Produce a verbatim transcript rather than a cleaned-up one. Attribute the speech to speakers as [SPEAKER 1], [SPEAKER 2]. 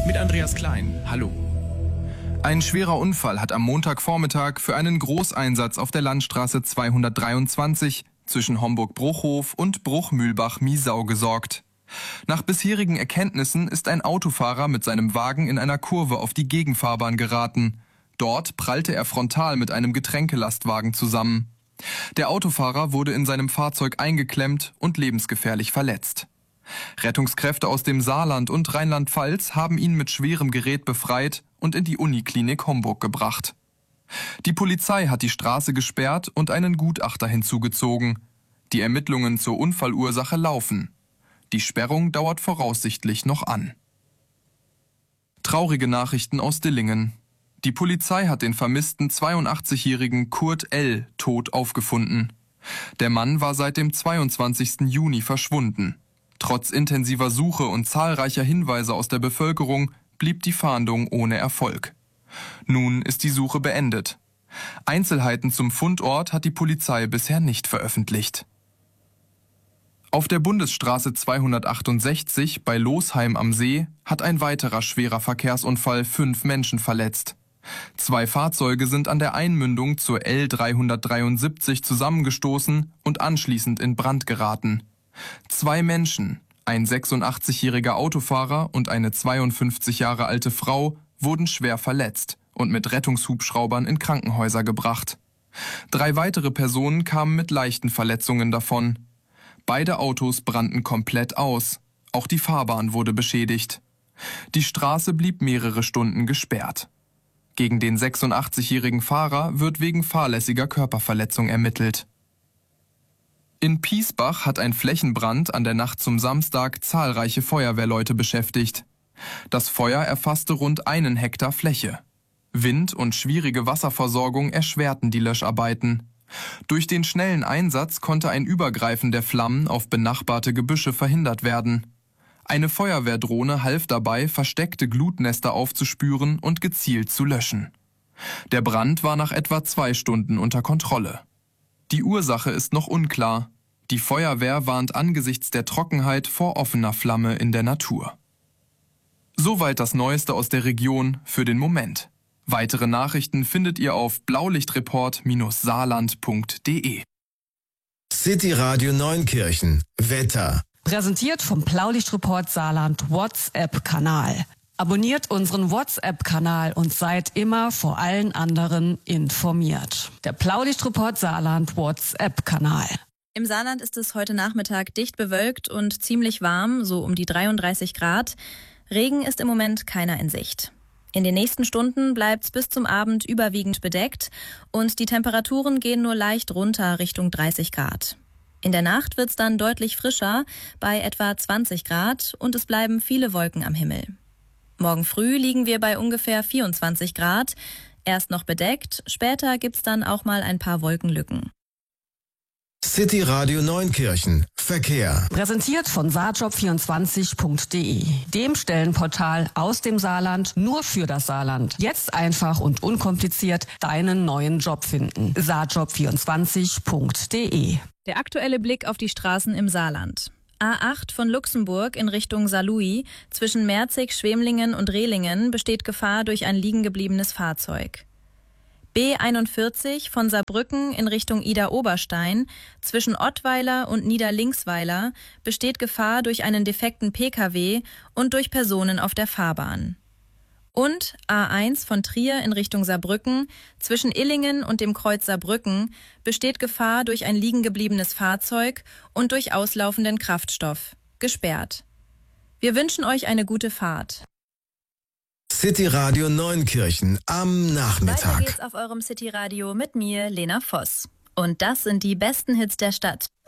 [SPEAKER 1] mit Andreas Klein. Hallo. Ein schwerer Unfall hat am Montagvormittag für einen Großeinsatz auf der Landstraße zweihundertdreiundzwanzig zwischen Homburg-Bruchhof und Bruchmühlbach-Miesau gesorgt. Nach bisherigen Erkenntnissen ist ein Autofahrer mit seinem Wagen in einer Kurve auf die Gegenfahrbahn geraten. Dort prallte er frontal mit einem Getränkelastwagen zusammen. Der Autofahrer wurde in seinem Fahrzeug eingeklemmt und lebensgefährlich verletzt. Rettungskräfte aus dem Saarland und Rheinland-Pfalz haben ihn mit schwerem Gerät befreit und in die Uniklinik Homburg gebracht. Die Polizei hat die Straße gesperrt und einen Gutachter hinzugezogen. Die Ermittlungen zur Unfallursache laufen. Die Sperrung dauert voraussichtlich noch an. Traurige Nachrichten aus Dillingen. Die Polizei hat den vermissten zweiundachtzigjährigen Kurt L. tot aufgefunden. Der Mann war seit dem zweiundzwanzigsten Juni verschwunden. Trotz intensiver Suche und zahlreicher Hinweise aus der Bevölkerung blieb die Fahndung ohne Erfolg. Nun ist die Suche beendet. Einzelheiten zum Fundort hat die Polizei bisher nicht veröffentlicht. Auf der Bundesstraße zweihundertachtundsechzig bei Losheim am See hat ein weiterer schwerer Verkehrsunfall fünf Menschen verletzt. Zwei Fahrzeuge sind an der Einmündung zur L dreihundertdreiundsiebzig zusammengestoßen und anschließend in Brand geraten. Zwei Menschen, ein sechsundachtzigjähriger Autofahrer und eine zweiundfünfzig Jahre alte Frau, wurden schwer verletzt und mit Rettungshubschraubern in Krankenhäuser gebracht. Drei weitere Personen kamen mit leichten Verletzungen davon. Beide Autos brannten komplett aus. Auch die Fahrbahn wurde beschädigt. Die Straße blieb mehrere Stunden gesperrt. Gegen den sechsundachtzigjährigen Fahrer wird wegen fahrlässiger Körperverletzung ermittelt. In Piesbach hat ein Flächenbrand an der Nacht zum Samstag zahlreiche Feuerwehrleute beschäftigt. Das Feuer erfasste rund einen Hektar Fläche. Wind und schwierige Wasserversorgung erschwerten die Löscharbeiten. Durch den schnellen Einsatz konnte ein Übergreifen der Flammen auf benachbarte Gebüsche verhindert werden. Eine Feuerwehrdrohne half dabei, versteckte Glutnester aufzuspüren und gezielt zu löschen. Der Brand war nach etwa zwei Stunden unter Kontrolle. Die Ursache ist noch unklar. Die Feuerwehr warnt angesichts der Trockenheit vor offener Flamme in der Natur. Soweit das Neueste aus der Region für den Moment. Weitere Nachrichten findet ihr auf blaulichtreport Bindestrich saarland Punkt de.
[SPEAKER 2] City Radio Neunkirchen. Wetter.
[SPEAKER 3] Präsentiert vom Blaulichtreport Saarland WhatsApp-Kanal. Abonniert unseren WhatsApp-Kanal und seid immer vor allen anderen informiert. Der Blaulichtreport Saarland WhatsApp-Kanal.
[SPEAKER 4] Im Saarland ist es heute Nachmittag dicht bewölkt und ziemlich warm, so um die dreiunddreißig Grad. Regen ist im Moment keiner in Sicht. In den nächsten Stunden bleibt es bis zum Abend überwiegend bedeckt und die Temperaturen gehen nur leicht runter Richtung dreißig Grad. In der Nacht wird es dann deutlich frischer, bei etwa zwanzig Grad, und es bleiben viele Wolken am Himmel. Morgen früh liegen wir bei ungefähr vierundzwanzig Grad. Erst noch bedeckt, später gibt's dann auch mal ein paar Wolkenlücken.
[SPEAKER 2] City Radio Neunkirchen. Verkehr.
[SPEAKER 3] Präsentiert von saarjob vierundzwanzig Punkt de, dem Stellenportal aus dem Saarland nur für das Saarland. Jetzt einfach und unkompliziert deinen neuen Job finden. saarjob vierundzwanzig Punkt de.
[SPEAKER 4] Der aktuelle Blick auf die Straßen im Saarland. A acht von Luxemburg in Richtung Saarlouis zwischen Merzig, Schwemlingen und Rehlingen besteht Gefahr durch ein liegengebliebenes Fahrzeug. B einundvierzig von Saarbrücken in Richtung Idar-Oberstein zwischen Ottweiler und Niederlinksweiler besteht Gefahr durch einen defekten P K W und durch Personen auf der Fahrbahn. Und A eins von Trier in Richtung Saarbrücken zwischen Illingen und dem Kreuz Saarbrücken besteht Gefahr durch ein liegengebliebenes Fahrzeug und durch auslaufenden Kraftstoff. Gesperrt. Wir wünschen euch eine gute Fahrt.
[SPEAKER 2] City Radio Neunkirchen am Nachmittag.
[SPEAKER 4] Weiter geht's auf eurem City Radio mit mir, Lena Voss. Und das sind die besten Hits der Stadt.